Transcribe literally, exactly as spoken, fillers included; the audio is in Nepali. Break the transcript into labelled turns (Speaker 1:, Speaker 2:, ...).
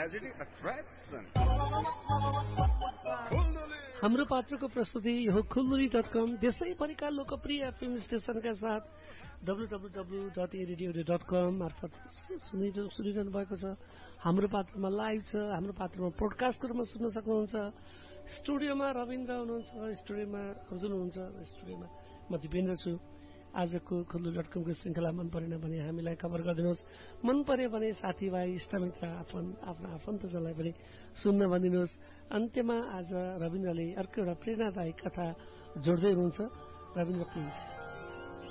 Speaker 1: tragedy attracts and
Speaker 2: हाम्रो पात्रको प्रस्तुति यो खुल्दुली डट कम देशैभरिका लोकप्रिय एफएम स्टेशनका साथ डब्लु डब्लु डब्लु डट ए रेडियो डट कम मार्फत सुनिरहनु भएको छ। हाम्रो पात्रमा लाइभ छ, हाम्रो पात्रमा पोडकास्टको रूपमा सुन्न सक्नुहुन्छ। स्टुडियोमा रविन्द्र हुनुहुन्छ, स्टुडियोमा अर्जुन हुनुहुन्छ, स्टुडियोमा म दिपेन्द्र छु। आजको खुल्दुली डट कमको श्रृङ्खला मन परेन भने हामीलाई खबर गरिदिनुहोस्, मन पर्यो भने साथीभाइ इष्टमित्र आफ्ना आफन्तजनलाई पनि सुन्न भनिदिनुहोस्। अन्त्यमा आज रविन्द्रले अर्को एउटा प्रेरणादायी कथा जोड्दै हुनुहुन्छ। रविन्द्र प्लिज।